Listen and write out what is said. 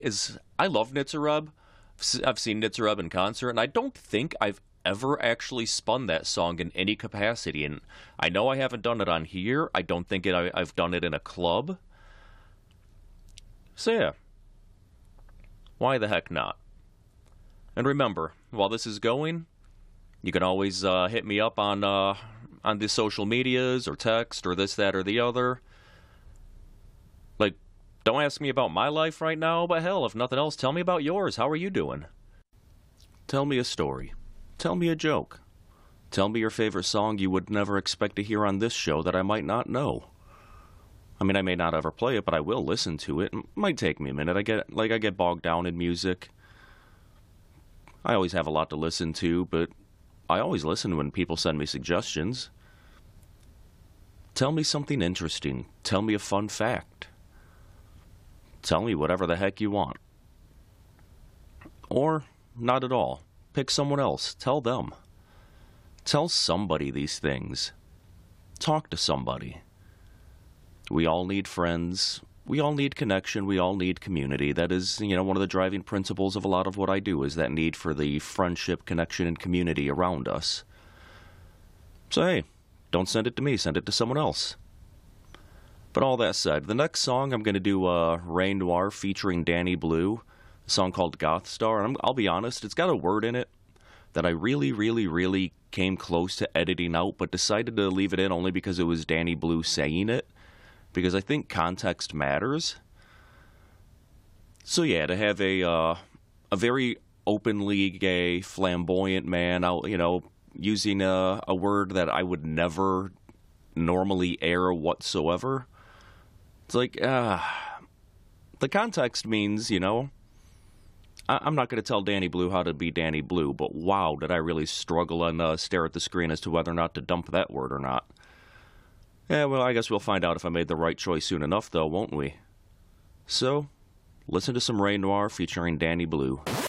is I love Nitzareb. I've seen Nitzareb in concert, and I don't think I've ever actually spun that song in any capacity. And I know I haven't done it on here. I don't think I've done it in a club. So yeah, why the heck not? And remember, while this is going, you can always hit me up on the social medias or text or this, that, or the other. Like, don't ask me about my life right now, but hell, if nothing else, tell me about yours. How are you doing? Tell me a story. Tell me a joke. Tell me your favorite song you would never expect to hear on this show that I might not know. I mean, I may not ever play it, but I will listen to it. It might take me a minute. I get bogged down in music. I always have a lot to listen to, but I always listen when people send me suggestions. Tell me something interesting. Tell me a fun fact. Tell me whatever the heck you want. Or not at all. Pick someone else. Tell them. Tell somebody these things. Talk to somebody. We all need friends. We all need connection. We all need community. That is, one of the driving principles of a lot of what I do is that need for the friendship, connection, and community around us. So hey, don't send it to me. Send it to someone else. But all that said, the next song I'm going to do Rain Noir featuring Danny Blue, a song called Goth Star. And I'll be honest, it's got a word in it that I really, really, really came close to editing out, but decided to leave it in only because it was Danny Blue saying it. Because I think context matters. So yeah, to have a very openly gay, flamboyant man out, using a word that I would never normally air whatsoever. It's like, the context means, I'm not going to tell Danny Blue how to be Danny Blue, but wow, did I really struggle and stare at the screen as to whether or not to dump that word or not. Yeah, well, I guess we'll find out if I made the right choice soon enough, though, won't we? So, listen to some Rain Noir featuring Danny Blue.